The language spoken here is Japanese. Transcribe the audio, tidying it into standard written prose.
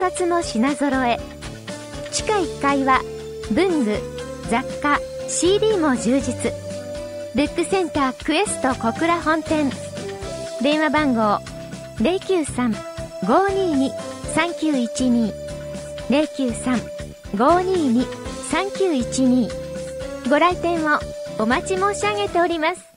冊の品揃え。地下1階は文具、雑貨、CD も充実。ブックセンタークエスト小倉本店。電話番号 093-522-3912 093-522-3912。ご来店をお待ち申し上げております。